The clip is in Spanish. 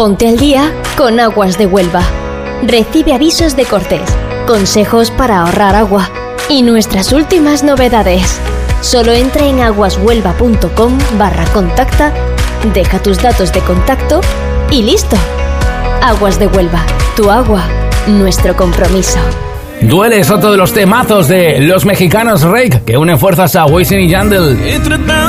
Ponte al día con Aguas de Huelva. Recibe avisos de cortes, consejos para ahorrar agua y nuestras últimas novedades. Solo entra en aguashuelva.com/contacta, deja tus datos de contacto y listo. Aguas de Huelva, tu agua, nuestro compromiso. Duele es otro de los temazos de los mexicanos Rake, que unen fuerzas a Wisin y Yandel.